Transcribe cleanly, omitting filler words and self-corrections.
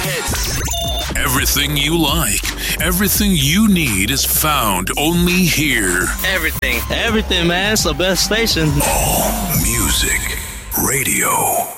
hits. Everything you like, everything you need is found only here. Everything, man. It's the best station. All Music Radio.